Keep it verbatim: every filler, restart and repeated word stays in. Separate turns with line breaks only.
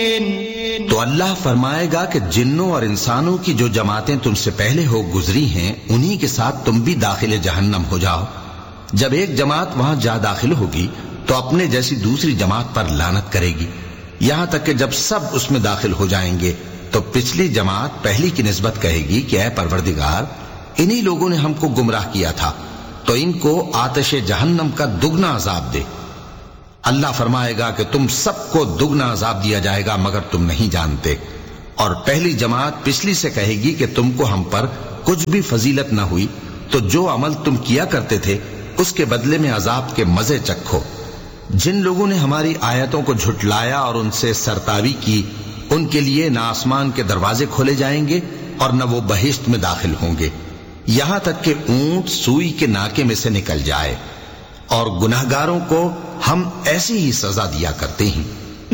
तो अल्लाह फरमाएगा कि जिन्नों और इंसानों की जो जमातें तुमसे पहले हो गुजरी हैं उन्हीं के साथ तुम भी दाखिले जहन्नम हो जाओ। जब एक जमात वहां जा दाखिल होगी तो अपने जैसी दूसरी जमात पर लानत करेगी, यहां तक कि जब सब उसमें दाखिल हो जाएंगे तो पिछली जमात पहली की निस्बत कहेगी कि ऐ परवरदिगार, इन्हीं लोगों ने हमको गुमराह किया था, तो इनको आतिश जहन्नम का दुगना अजाब दे। अल्लाह फरमाएगा कि तुम सबको दुगना अजाब दिया जाएगा मगर तुम नहीं जानते। और पहली जमात पिछली से कहेगी कि तुमको हम पर कुछ भी फजीलत न हुई, तो जो अमल तुम किया करते थे उसके बदले में अजाब के मजे चखो। जिन लोगों ने हमारी आयतों को झुटलाया और उनसे सरतावी की, उनके लिए न आसमान के दरवाजे खोले जाएंगे और न वो बहिश्त में दाखिल होंगे, यहां तक कि ऊंट सुई के नाके में से निकल जाए। और गुनाहगारों को हम ऐसी ही सजा दिया करते हैं।